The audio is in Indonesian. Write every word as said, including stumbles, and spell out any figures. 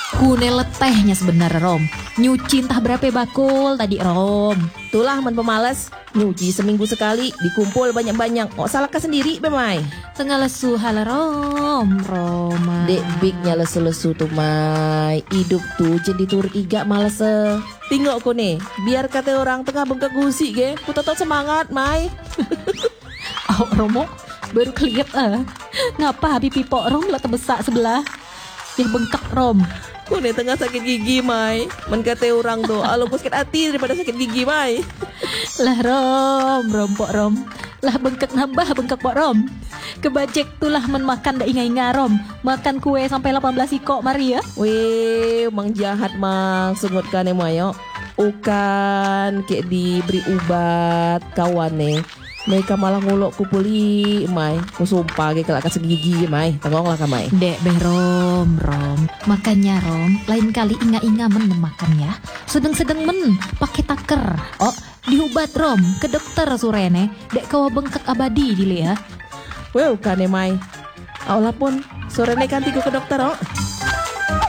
Kune letehnya sebenarnya Rom. Nyuci entah berapa bakul tadi Rom. Itulah men pemalas, nyuci seminggu sekali, dikumpul banyak-banyak. Oh salahkah sendiri bemai? Tengah lesu hala Rom, Roma. Dek bignya lesu-lesu tuh mai. Hidup tuh jadi tur iga males. Tengok ko nih, biar kata orang tengah bengkak gusi ge, ku tetap semangat mai. Oh Romo, baru keliat ah. Ngapa habis pipok Rom lah terbesak sebelah. Dia bengkak Rom. Ku nih tengah sakit gigi mai. Men kata orang tuh, alo ku sakit hati daripada sakit gigi mai. Lah Rom, Rom pok Rom. Lah bengkak nambah bengkak pok Rom. Kebajek tuh lah men makan dak inga-inga Rom. Makan kue sampai delapan belas ikok mari ya. Weh, mang jahat mang sungut kan emayo. Ukan kayak diberi obat kawan nih. Mereka malah ngulok ku puli mai. Ku sumpah ge kelak kasih gigi mai. Tengoklah ka mai. Dek beh Rom, Rom. Makannya Rom, lain kali inga-inga men makan ya. Sedeng-sedeng men pakai taker. Oh, diubat Rom ke dokter surene. Dek kawa bengkak abadi dile ya. Weh, kan mai. Allah pun sore nih kan tiku ke dokter oh.